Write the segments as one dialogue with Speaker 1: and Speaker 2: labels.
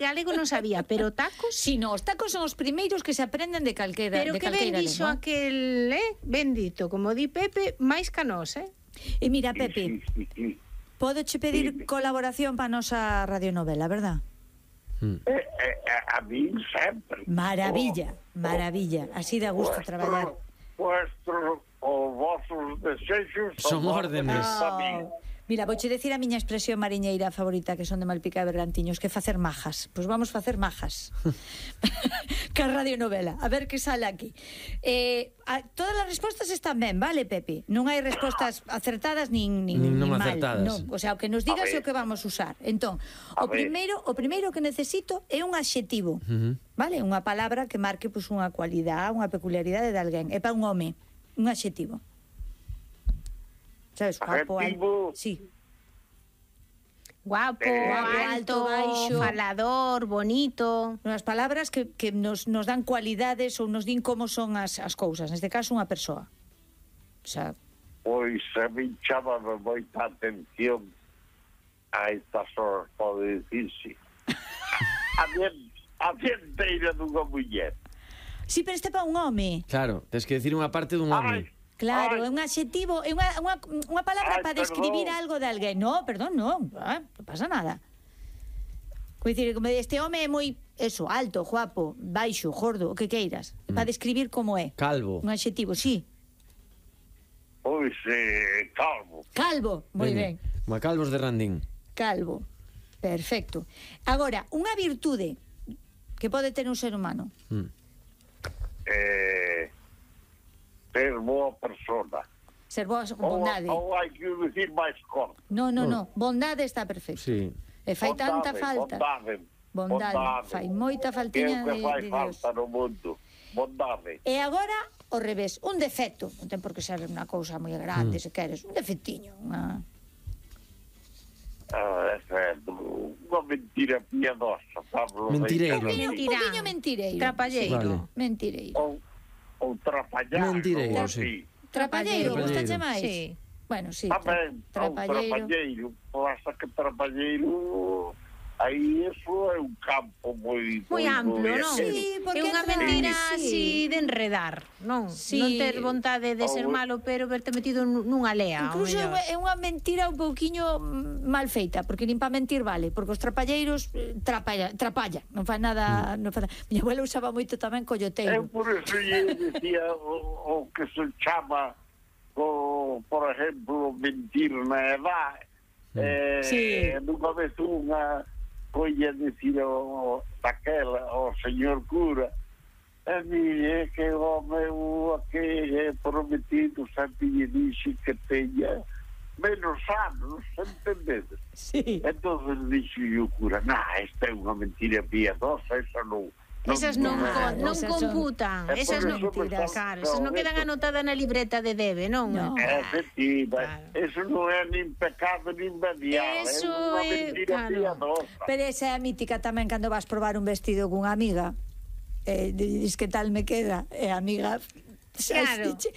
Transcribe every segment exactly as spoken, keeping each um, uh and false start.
Speaker 1: galego non sabía, pero tacos...
Speaker 2: Si, no, os tacos son os primeiros que se aprenden de calquera
Speaker 1: Pero
Speaker 2: de
Speaker 1: que ben
Speaker 2: calquera
Speaker 1: dixo
Speaker 2: lengua.
Speaker 1: aquel, eh? Ben dito, como di Pepe, máis canós, eh?
Speaker 2: E mira, Pepe,
Speaker 3: Sí, sí, sí.
Speaker 2: podo che pedir
Speaker 3: Dime.
Speaker 2: colaboración para a nosa radionovela, verdad?
Speaker 3: Eh, eh, a min sempre.
Speaker 2: Maravilla,
Speaker 3: Oh,
Speaker 2: maravilla. Así dá gusto
Speaker 3: vuestro-
Speaker 2: traballar.
Speaker 3: Vuestros, os vosos desexos
Speaker 4: Son órdenes.
Speaker 3: para min.
Speaker 2: Mira, vouche decir a miña expresión mariñeira favorita, que son de Malpica e Bergantiños, que é facer majas. Pois vamos facer majas. Que radionovela. A ver que sale aquí. Eh, a, todas as respostas están ben, vale, Pepe? Non hai respostas acertadas nin, nin,
Speaker 4: Nin
Speaker 2: nin
Speaker 4: non
Speaker 2: mal.
Speaker 4: acertadas.
Speaker 2: Non. O sea, o que nos digas
Speaker 3: A
Speaker 2: é o
Speaker 3: ver.
Speaker 2: que vamos usar. Entón,
Speaker 3: A
Speaker 2: o
Speaker 3: ver.
Speaker 2: primeiro, o primeiro que necesito é un adxetivo.
Speaker 4: Uh -huh.
Speaker 2: Vale? Unha palabra que marque pois, unha cualidade, unha peculiaridade de alguén. É para un home. Un adxetivo. Sabes? Guapo,
Speaker 3: Adjetivo.
Speaker 2: alto. Sí.
Speaker 1: Guapo,
Speaker 3: Guapo,
Speaker 1: alto,
Speaker 2: alto, baixo.
Speaker 1: falador, bonito...
Speaker 2: Unhas palabras que, que nos, nos dan cualidades ou nos din como son as, as cousas. Neste caso, unha persoa. O sea,
Speaker 3: Pois a min chamame moita atención a estas horas, pode dicirse. A bien, a dianteira dunha muller.
Speaker 2: sí, pero este é para un home.
Speaker 4: Claro, tens que decir unha parte dun home.
Speaker 3: Ai,
Speaker 2: Claro,
Speaker 3: Ai.
Speaker 2: é un adxetivo, é unha, unha, unha palabra
Speaker 3: Ai,
Speaker 2: para describir
Speaker 3: perdón.
Speaker 2: algo de alguén. No, perdón, non, ah, non pasa nada. Quer dicir, como este home é moi, eso, alto, guapo, baixo, gordo, o que queiras. Mm. Para describir como é.
Speaker 4: Calvo.
Speaker 2: Un adxetivo, sí.
Speaker 3: pois eh, calvo.
Speaker 2: Calvo, moi
Speaker 4: Veña,
Speaker 2: ben.
Speaker 4: Como a calvos de Randín.
Speaker 2: Calvo. Perfecto. Agora, unha virtude que pode ter un ser humano.
Speaker 4: Mm.
Speaker 3: Eh, ser boa persona.
Speaker 2: Ser boa con
Speaker 3: Ou,
Speaker 2: bondade.
Speaker 3: ou hai que dicir máis corto.
Speaker 2: No, no, no. Bondade está perfecto.
Speaker 4: Sí.
Speaker 2: E fai tanta falta.
Speaker 3: Bondade.
Speaker 2: Bondade. Fai moita faltiña
Speaker 3: que
Speaker 2: de,
Speaker 3: fai
Speaker 2: de Dios.
Speaker 3: falta no mundo. Bondade.
Speaker 2: E agora, ao revés, un defecto. Non ten por que ser unha cousa moi grande,
Speaker 4: Mm.
Speaker 2: se queres. Un defectiño. Unha...
Speaker 3: Ah, é unha mentira piadosa. Pablo.
Speaker 4: Mentireiro.
Speaker 2: Un poquinho, un
Speaker 1: Mentirán.
Speaker 2: poquinho mentireiro.
Speaker 1: Trapalleiro.
Speaker 4: Vale.
Speaker 2: Mentireiro.
Speaker 3: Ou, ou trapallar.
Speaker 4: Mentireiro,
Speaker 3: ou
Speaker 4: sí.
Speaker 3: así.
Speaker 2: Trapalleiro,
Speaker 4: Trapalleiro.
Speaker 2: gustache máis?
Speaker 1: Sí.
Speaker 2: Bueno, sí.
Speaker 3: Tamén,
Speaker 2: tra-
Speaker 3: ou trapalleiro. Basta que trapalleiro... Aí eso é un campo moi...
Speaker 1: Moi amplo, non?
Speaker 2: Sí, porque
Speaker 1: é unha
Speaker 2: entra-
Speaker 1: mentira
Speaker 2: sí.
Speaker 1: así de enredar, non?
Speaker 2: Sí.
Speaker 1: Non ter vontade de ser
Speaker 3: Ou-
Speaker 1: malo, pero verte metido nun- nunha lea. ao
Speaker 2: Incluso é
Speaker 1: mellor.
Speaker 2: unha- é unha mentira un pouquiño mm, mal feita, porque nin para mentir vale, porque os trapalleiros eh, trapalla, trapalla, non fai nada, non fai nada. Miña abuela usaba moito tamén
Speaker 3: Eu
Speaker 2: colloteiro.
Speaker 3: por eso lle decía o, o que se chama o, por exemplo, mentir na edad. Eh,
Speaker 2: Sí.
Speaker 3: nunha vez unha colla decir o, daquela, o señor cura, a mí é que o meu que é prometido sempre lle dixe que teña menos anos, entendedes?
Speaker 2: Sí.
Speaker 3: Entonces dixo o cura, nah, esta é unha mentira piadosa, esa non.
Speaker 1: Esas non,
Speaker 2: non,
Speaker 1: con, non
Speaker 2: esas son-
Speaker 1: computan,
Speaker 3: É
Speaker 1: esas
Speaker 3: por
Speaker 1: non,
Speaker 3: eso que
Speaker 2: mentiras.
Speaker 3: son-
Speaker 1: claro, esas non quedan
Speaker 3: eso-
Speaker 1: anotadas na libreta de debe, non?
Speaker 2: No.
Speaker 1: Ah,
Speaker 3: Efectiva,
Speaker 1: claro.
Speaker 3: eso non é nin pecado nin venial,
Speaker 1: Eso
Speaker 3: é unha
Speaker 1: é-
Speaker 3: mentira
Speaker 1: claro.
Speaker 3: piadosa.
Speaker 2: Pero esa é a mítica tamén cando vas probar un vestido cunha amiga. Eh, dis que tal me queda, e a amiga
Speaker 1: Claro.
Speaker 2: Diche,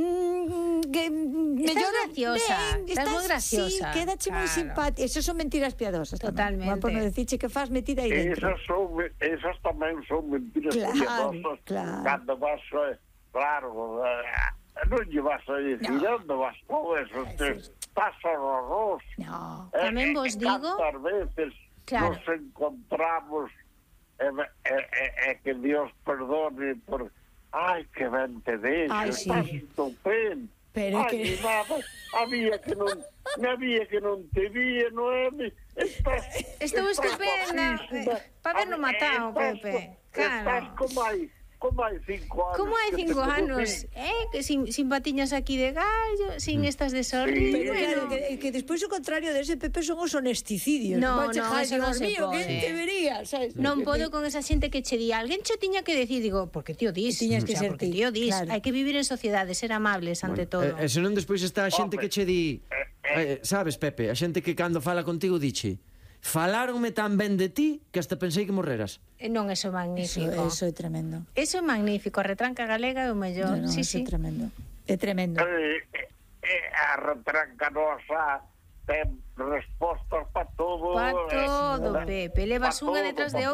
Speaker 2: mm, que mellor
Speaker 1: graciosa, estás moi graciosa.
Speaker 2: Sí, quédache moi
Speaker 1: Claro.
Speaker 2: simpática. Esas son mentiras piadosas.
Speaker 1: Totalmente.
Speaker 2: Tamén. Por non dicirche que faz metida aí dentro.
Speaker 3: Esas, son, esas tamén son mentiras
Speaker 2: Claro,
Speaker 3: piadosas.
Speaker 2: claro.
Speaker 3: Cando vas, eh, claro, eh, non lle vas a decir
Speaker 2: No.
Speaker 3: onde vas con eso, te, estás horroroso.
Speaker 2: No.
Speaker 3: Eh,
Speaker 1: Tamén
Speaker 3: eh,
Speaker 1: vos digo-
Speaker 3: Cantas veces
Speaker 1: Claro.
Speaker 3: nos encontramos e eh, eh, eh, que Dios perdone por... Ai, que ben te deixo,
Speaker 2: Ai, sí.
Speaker 3: estás estupendo.
Speaker 2: Pero
Speaker 3: Ai,
Speaker 2: que-
Speaker 3: mi nada, había que non, había que non te vía, Noemi. Estás,
Speaker 1: Estou
Speaker 3: estás
Speaker 1: estupenda,
Speaker 3: guapísima.
Speaker 1: eh, pa vernos matao,
Speaker 3: Estás-
Speaker 1: Pepe.
Speaker 3: Estás
Speaker 1: Claro.
Speaker 3: como hai, como hai cinco anos.
Speaker 1: Como hai
Speaker 3: que te
Speaker 1: cinco
Speaker 3: conocí.
Speaker 1: anos, eh? Que sin, sin patiñas aquí de gallo, sin estas de sorrir,
Speaker 2: Pero claro,
Speaker 1: bueno.
Speaker 2: que, que despois o contrario de ese Pepe son os honesticidios.
Speaker 1: No,
Speaker 2: Vache,
Speaker 1: no,
Speaker 2: ai,
Speaker 1: eso non
Speaker 2: Dios
Speaker 1: se
Speaker 2: mío,
Speaker 1: pode.
Speaker 2: que te vería, sabes?
Speaker 1: Non
Speaker 2: Que-
Speaker 1: podo con esa xente que che di alguén cho tiña que decir, digo, porque tío dis,
Speaker 2: Tiñas que
Speaker 1: o sea,
Speaker 2: ser
Speaker 1: porque
Speaker 2: ti,
Speaker 1: tío dis,
Speaker 2: claro.
Speaker 1: hai que vivir en sociedade, ser amables ante todo.
Speaker 4: E, e senón despois está a xente
Speaker 3: Home.
Speaker 4: que che di eh, sabes, Pepe, a xente que cando fala contigo diche falaronme tan ben de ti que hasta pensei que morreras.
Speaker 1: E non, eso é
Speaker 2: Eso,
Speaker 1: magnífico.
Speaker 2: eso é tremendo.
Speaker 1: Eso é magnífico, a retranca galega é o mellor.
Speaker 2: No, no,
Speaker 1: sí,
Speaker 2: eso
Speaker 1: sí.
Speaker 2: é tremendo. É tremendo.
Speaker 3: Eh, eh, eh, a retranca nosa ten respostas para todo.
Speaker 1: Pa todo,
Speaker 3: eh,
Speaker 1: Pepe, levas
Speaker 3: pa
Speaker 1: unha
Speaker 3: todo,
Speaker 1: detrás
Speaker 3: pa
Speaker 1: de